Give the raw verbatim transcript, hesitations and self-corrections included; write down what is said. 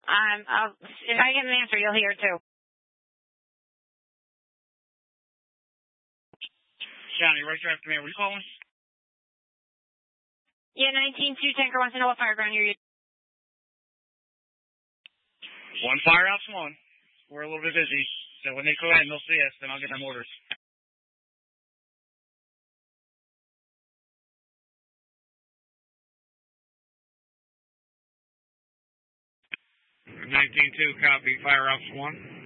Um, I'll, if I get an answer, you'll hear it too. Johnny, right draft command, were you calling? Yeah, nineteen two Tanker wants to know what fireground you're using. One fire ops one. We're a little bit busy, so when they go in, they'll see us, then I'll get them orders. nineteen two, copy, fire ops one.